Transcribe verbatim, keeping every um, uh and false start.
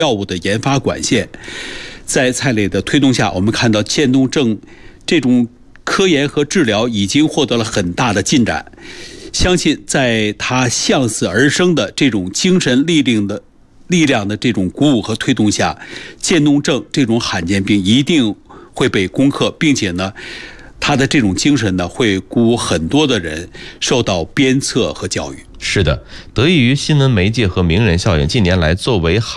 药物的研发管线。在蔡磊的推动下，我们看到渐冻症这种科研和治疗已经获得了很大的进展。相信在他向死而生的这种精神力量的力量的这种鼓舞和推动下，渐冻症这种罕见病一定会被攻克，并且呢，他的这种精神呢，会鼓舞很多的人受到鞭策和教育。 是的，得益于新闻媒介和名人效应，近年来作为